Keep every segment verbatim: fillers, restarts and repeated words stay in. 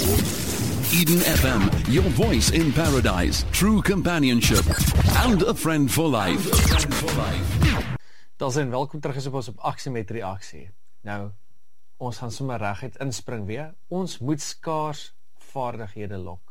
Eden F M, your voice in paradise, true companionship, and a friend for life. Daar zijn welkom terug is op ons op Aksie met Reaksie. Nou, ons gaan sommer reguit inspring weer. Ons moet skaars vaardighede lok.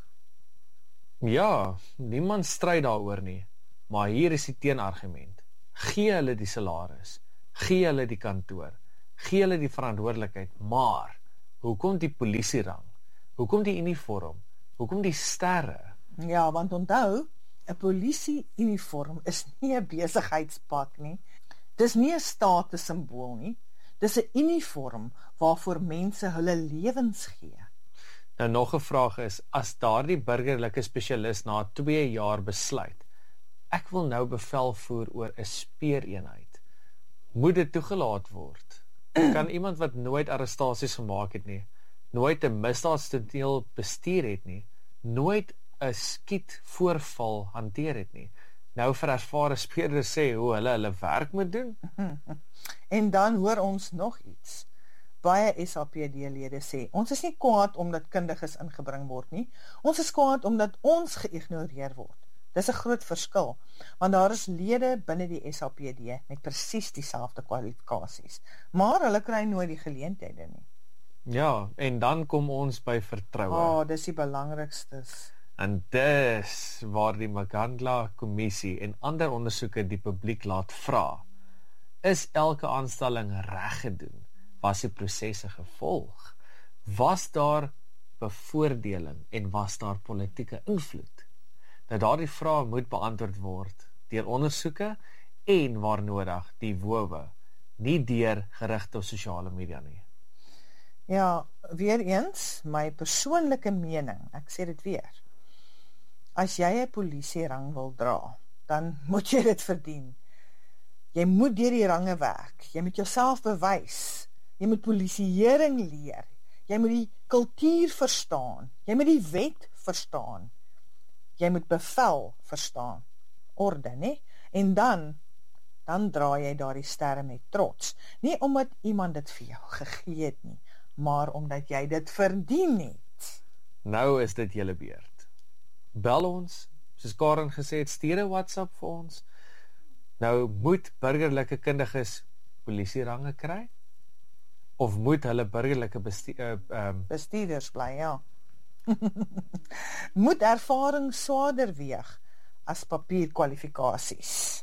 Ja, niemand stryd daaroor nie, maar hier is die teenargument. Gee hulle die salaris, gee hulle die kantoor, gee hulle die verantwoordelikheid, maar hoekom die polisierang? Hoekom die uniform? Hoekom die sterre? Ja, want onthou, 'n polisie-uniform is nie 'n besigheidspak nie. Dis nie 'n statussimbool nie. Dis 'n uniform waarvoor mense hulle lewens gee. Nou nog 'n vraag is, as daardie burgerlike spesialis na twee jaar besluit, ek wil nou bevel voer oor 'n speereenheid, moet dit toegelaat word? Kan iemand wat nooit arrestasies gemaak het nie, nooit 'n misdaadtoneel bestuur het nie, nooit 'n skietvoorval hanteer het nie, nou vir ervare speerders sê hoe hulle hulle werk moet doen? En dan hoor ons nog iets. Baie S A P D-lede sê, ons is nie kwaad omdat kundiges ingebring word nie, ons is kwaad omdat ons geïgnoreer word. Dis 'n groot verskil, want daar is lede binne die S A P D met presies dieselfde kwalifikasies, maar hulle kry nooit die geleenthede nie. Ja, en dan kom ons by vertroue. Oh, dis die belangrikstes. En dis waar die Magandla-kommissie en ander ondersoeke die publiek laat vra. Is elke aanstelling reg gedoen? Was die prosesse gevolg? Was daar bevoordeling en was daar politieke invloed? Nou daardie vrae moet beantwoord word deur ondersoeke en waar nodig die wowe, nie deur gerigte op sosiale media nie. Ja, weer eens, my persoonlike mening, ek sê dit weer, as jy 'n polisierang wil dra, dan moet jy dit verdien. Jy moet deur die range werk, jy moet jouself bewys, jy moet polisieering leer, jy moet die kultuur verstaan, jy moet die wet verstaan, jy moet bevel verstaan, orde, ne? En dan, dan dra jy daardie sterre met trots, nie omdat iemand dit vir jou gegee het nie, maar omdat jy dit verdien het. Nou is dit julle beurt. Bel ons, soos Karen gesê het, stuur 'n WhatsApp vir ons. Nou moet burgerlike kundiges polisierange kry? Of moet hulle burgerlike bestu uh, um, bestuurders bly, ja. Moet ervaring swaarder weeg as papierkwalifikasies?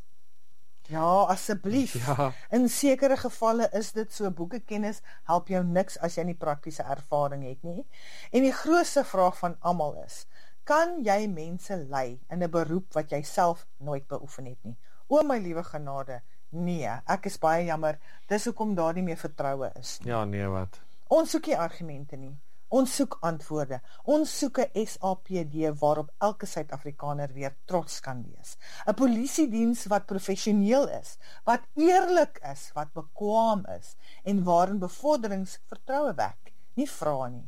Ja, asseblief. Ja. In sekere gevalle is dit so, boekekennis help jou niks as jy nie praktiese ervaring het nie. En die grootste vraag van almal is, kan jy mense lei in 'n beroep wat jy self nooit beoefen het nie? O my liewe genade, nee, ek is baie jammer, dis hoekom daar nie meer vertroue is nie. Ja, nee, wat? Ons soek nie argumente nie. Ons soek antwoorde. Ons soek 'n S A P D waarop elke Suid-Afrikaner weer trots kan wees. 'n Polisiediens wat professioneel is, wat eerlik is, wat bekwaam is en waarin bevorderings vertroue wek, nie vra nie.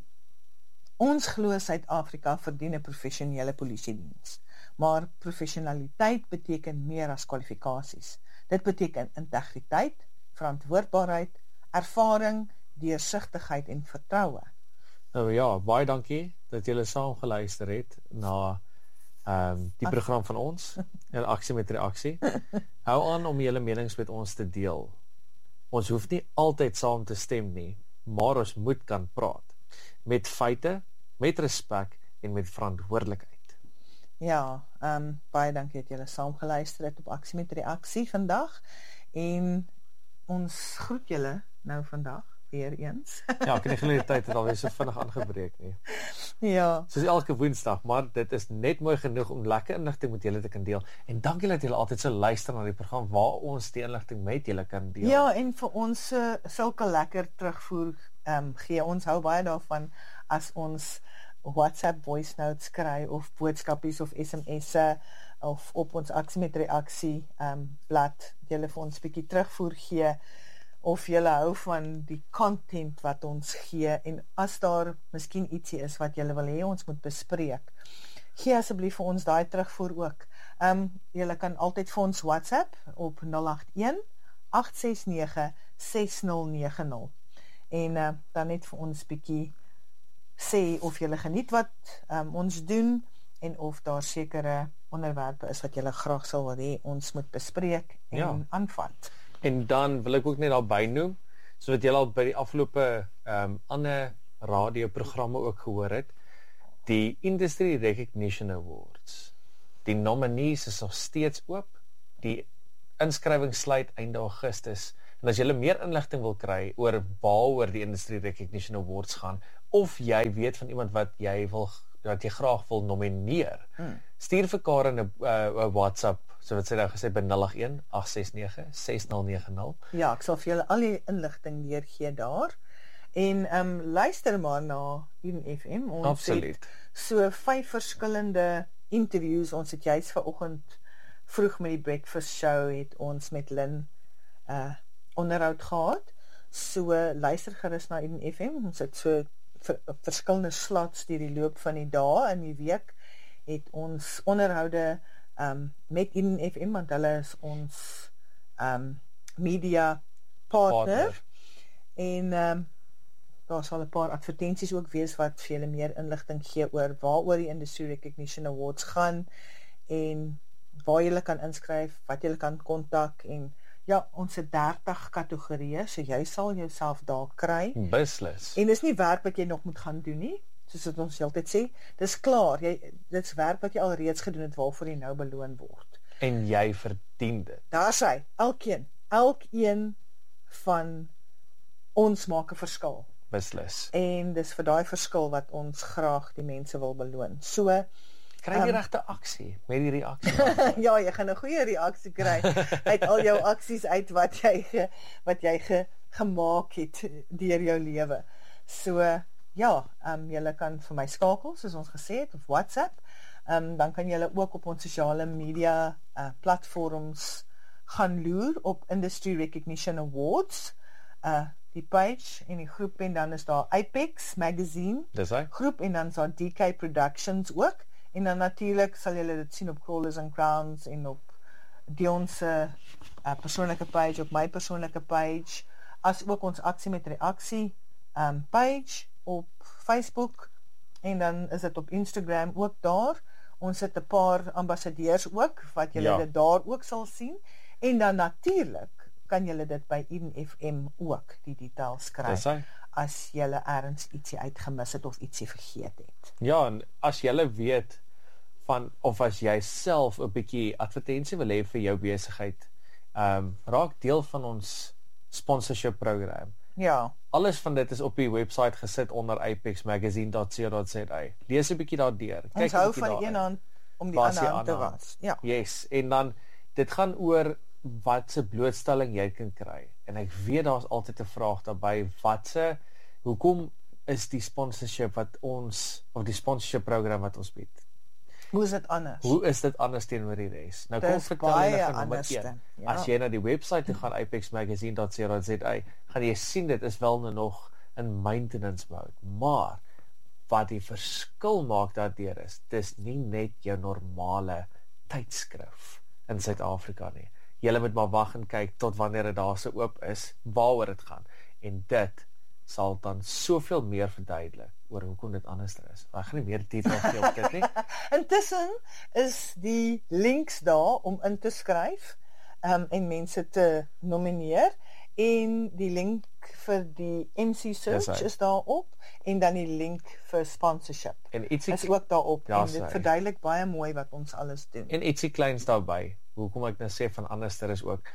Ons glo Suid-Afrika verdien 'n professionele polisiediens, maar professionaliteit beteken meer as kwalifikasies. Dit beteken integriteit, verantwoordbaarheid, ervaring, deursigtigheid en vertroue. Nou ja, baie dankie dat julle saam geluister het na um, die program van ons, in Aksie met Reaksie. Hou aan om julle menings met ons te deel. Ons hoef nie altyd saam te stem nie, maar ons moet kan praat. Met feite, met respek en met verantwoordelikheid. Ja, um, baie dankie dat julle saam geluister het op Aksie met Reaksie vandag. En ons groet julle nou vandag. Weer eens. Ja, ek het nie glo die tyd het alweer so vinnig aangebreek nie. Ja. Soos elke Woensdag, maar dit is net mooi genoeg om lekker inligting met julle te kan deel. En dankie dat julle altyd so luister na die program waar ons die inligting met julle kan deel. Ja, en vir ons uh, sulke lekker terugvoer um, gee. Ons hou baie daarvan as ons WhatsApp voice notes kry of boodskapies of S M S'e of op ons Aksie met Reaksie um, blad julle vir ons bietjie terugvoer gee. Of julle hou van die content wat ons gee, en as daar miskien ietsie is wat julle wil hê ons moet bespreek, gee asseblief vir ons daai terugvoer ook. Um, julle kan altyd vir ons WhatsApp op nul agt een agt ses nege ses nul nege nul en uh, dan net vir ons bietjie sê of julle geniet wat um, ons doen en of daar sekere onderwerpe is wat julle graag sal wil hê ons moet bespreek en Ja. aanvat. En dan wil ek ook net daarby noem, sodat julle al by die afgelope um, ander radioprogramme ook gehoor het, die Industry Recognition Awards. Die nominees is nog steeds oop. Die inskrywing sluit einde Augustus. En as jy meer inligting wil kry oor waaroor die Industry Recognition Awards gaan, of jy weet van iemand wat jy wil wat jy graag wil nomineer, hmm. stuur vir Karen 'n uh, WhatsApp, so wat sy nou gesê by nul agt een agt ses nege ses nul nege nul. Ja, ek sal vir julle al die inligting neergee daar. En um, luister maar na Eden F M. Ons Absoluut. het so vyf verskillende interviews. Ons het juist vanoggend vroeg met die breakfast show het ons met Lynn uh, onderhoud gehad. So luister gerus na Eden F M. Ons het so ver, verskillende slots deur die loop van die dae in die week het ons onderhoude um, met Eden F M, want hulle is ons um, media partner. partner. En um, daar sal 'n paar advertensies ook wees wat vir julle meer inligting gee oor waaroor die Industry Recognition Awards gaan en waar julle kan inskryf, wat julle kan kontak en ja, ons het dertig kategorieë, so jy sal jouself daar kry. Beslis. En dis nie werk wat jy nog moet gaan doen nie, soos wat ons altyd sê. Dis klaar, jy dis werk wat jy al reeds gedoen het waarvoor jy nou beloon word. En jy verdien dit. Daar sê, elkeen, elkeen van ons maak 'n verskil. Beslis. En dis vir daai verskil wat ons graag die mense wil beloon. So, kry jy um, regte aksie met die reaksie? ja, jy gaan 'n goeie reaksie kry uit al jou aksies uit wat jy ge, wat jy ge, gemaak het deur jou lewe. So, ja, um, julle kan vir my skakel soos ons gesê het of WhatsApp. Um, dan kan julle ook op ons sosiale media uh, platforms gaan loer op Industry Recognition Awards. Uh, die page en die groep en dan is daar Apex Magazine Dis hy. groep en dan is daar D K Productions ook en dan natuurlik sal julle dit sien op Crawlers and Crowns en op Dion se uh, persoonlike page, op my persoonlike page, as ook ons aksie met reaksie um, page op Facebook en dan is dit op Instagram ook daar. Ons het 'n paar ambassadeurs ook wat julle Ja. dit daar ook sal sien en dan natuurlik kan julle dit by Eden F M ook die details kry Dis hy. as julle ergens ietsie uitgemis het of ietsie vergeet het. Ja, en as jy weet van of as jy self 'n bietjie advertensie wil hê vir jou besigheid, ehm um, raak deel van ons sponsorship program. Ja, Alles van dit is op die webwerf gesit onder apex magazine dot co dot za. Lees 'n bietjie daardeur. ons hou van die een hand om die Was ander die hand te ander hand. was. Ja. Yes, en dan dit gaan oor wat se blootstelling jy kan kry. En ek weet daar's altyd 'n vraag daarbey, wat se hoekom is die sponsorship wat ons of die sponsorship program wat ons bied? Hoe is dit anders? Hoe is dit anders teenoor die res? Nou kom Dis vertel baie hulle van nommer anderste, een. ja. As jy na die webwerf toe gaan apex magazine dot co dot za, gaan jy sien dit is wel nou nog in maintenance mode, maar wat die verskil maak daardeur is, dis nie net jou normale tydskrif in Suid-Afrika nie. Jy moet maar wag en kyk tot wanneer dit daar so oop is, waaroor dit gaan. En dit sal dan soveel meer verduidelik oor hoekom dit anders is. Ek gaan nie meer detail gee op dit nie. Intussen is die links daar om in te skryf um, en mense te nomineer en die link vir die M C search Dis hy. is daarop en dan die link vir sponsorship En ietsie is ook daarop Ja, en dit sy. verduidelik baie mooi wat ons alles doen. En ietsie kleins daarbey. Hoekom ek nou sê van anderster is ook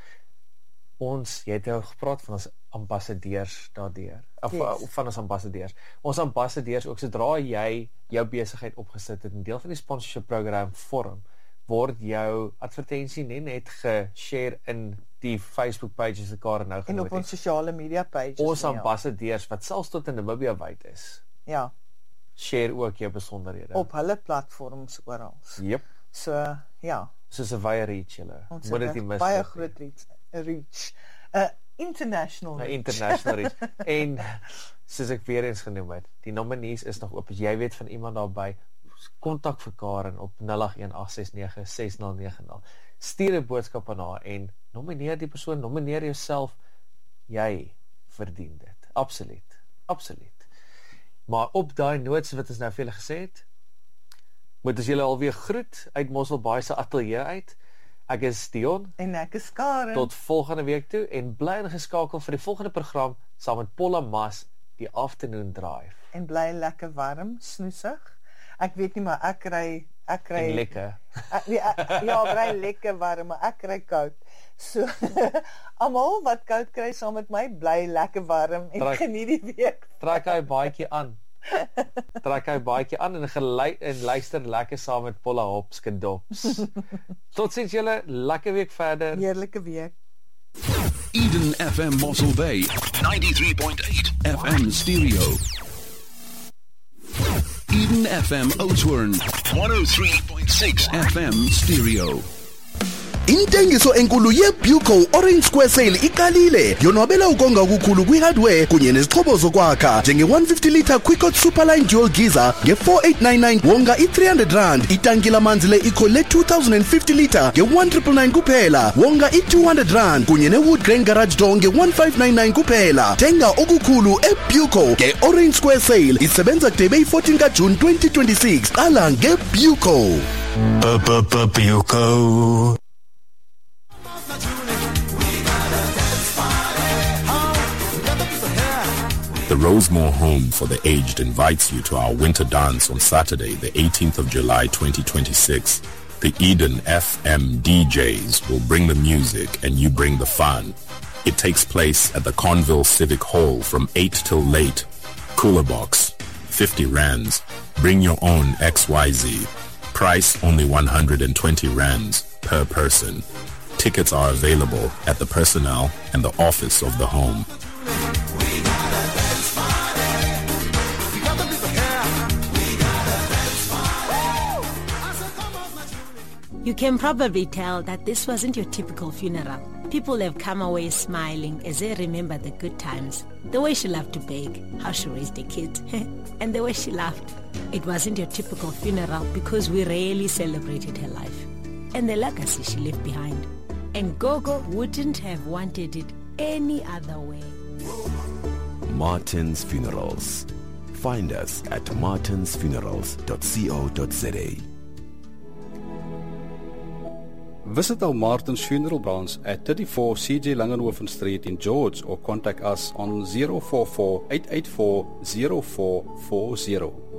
ons, jy het nou gepraat van ons ambassadeurs daardeur. Of Yes. yes. van ons ambassadeurs. Ons ambassadeurs ook sodra jy jou besigheid opgesit het en deel van die sponsorship program vorm, word jou advertensie nie net geshare in die Facebook pages wat Karen nou En genoem op het. ons sosiale media pages. Ons ja. ambassadeurs wat selfs tot in Namibia wyd is, Ja, share ook jou besonderhede. op hulle platforms oral. Yep. So, ja, Soos 'n wye reach julle. ons Moet dit het nie 'n mis baie word nie. groot reach, reach. Uh, international Nou, reach. international reach. En soos ek weer eens genoem het, die nominees is nog oop. As jy weet van iemand daarby, kontak vir Karen op nul agt een agt ses nege ses nul nege nul. Stuur 'n boodskap aan haar en nomineer die persoon, nomineer jouself. Jy verdien dit. Absoluut. Absoluut. Maar op daai noot wat ons nou vir julle gesê het, moet ons julle alweer groet uit Mosselbaai se ateljee uit. Ek is Dion. En ek is Karen. Tot volgende week toe en bly ingeskakel vir die volgende program saam met Paula Mas, die Afternoon Drive. En bly lekker warm, snoesig. Ek weet nie, maar ek kry ek kry En lekker. Ek, ja, ja, bly lekker warm, maar ek kry koud. So almal wat koud kry saam met my, bly lekker warm en Trek, geniet die week. Trek hy baadjie aan. Trek hy baadjie aan en gelei en luister lekker saam met Paula Hopske Dops. Totsiens julle, lekker week verder. Heerlike week. Eden F M Mossel Bay, ninety-three point eight F M stereo. Eden F M Oudtshoorn, one oh three point six F M stereo. Intengiso enkulu yeBuco Orange Square Sale ikalile. Yonwabela ukonga ukukhulu kwi-hardware kunye nezixhobo zokwakha njenge one fifty litre Quickot Superline Dual Geyser nge four eight nine nine wonga i three hundred rand. Itanki lamanzi le Eco le two thousand fifty litre nge one nine nine nine kuphela wonga i two hundred rand kunye ne-wood grain garage door nge one five nine nine kuphela. Tenga okukhulu eBuco nge Orange Square Sale isebenza kudebe i-fourteen kaJune twenty twenty-six. Qala ngeBuco. Buco. The Rosemore Home for the Aged invites you to our winter dance on Saturday, the eighteenth of July twenty twenty-six. The Eden F M D Js will bring the music and you bring the fun. It takes place at the Conville Civic Hall from eight till late. Cooler box, fifty rands. Bring your own X Y Z. Price only one hundred twenty rands per person. Tickets are available at the personnel and the office of the home. You can probably tell that this wasn't your typical funeral. People have come away smiling as they remember the good times. The way she loved to bake, how she raised the kids, and the way she laughed. It wasn't your typical funeral because we really celebrated her life and the legacy she left behind. And Gogo wouldn't have wanted it any other way. Martin's Funerals. Find us at martins funerals dot co dot za. Visit our Martin's Funeral branch at thirty-four C J Langenhoven Street in George or contact us on zero four four eight eight four zero four four zero.